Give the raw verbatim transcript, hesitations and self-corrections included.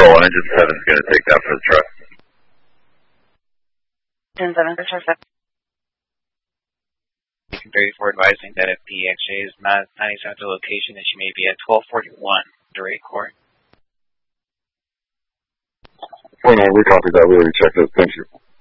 Control, engine seven is going to take that for the truck. ten seven, six four seven. thirty-four advising that if the X-ray is not ninety-seven to location, then she may be at twelve forty-one, direct court. Oh no, we copied that. We already checked it. Thank you.